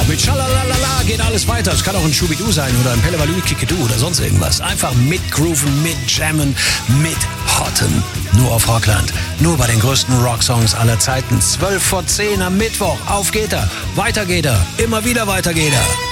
Mit Schalalala geht alles weiter. Es kann auch ein Schubidu sein oder ein Pellevalü, Kikidu oder sonst irgendwas. Einfach mitgrooven, mitjammen, mithotten. Nur auf Rockland. Nur bei den größten Rocksongs aller Zeiten. 12 vor 10 am Mittwoch. Auf geht er. Weiter geht er. Immer wieder weiter geht er.